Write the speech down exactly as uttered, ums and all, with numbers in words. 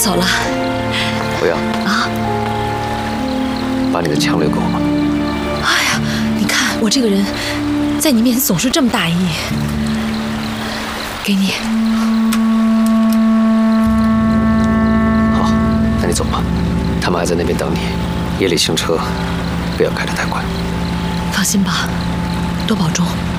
走了。 不要啊！ 把你的枪留给我吧。 哎呀，你看我这个人，在你面前总是这么大意。给你。 好，那你走吧，他们还在那边等你。夜里行车，不要开得太快。 放心吧，多保重。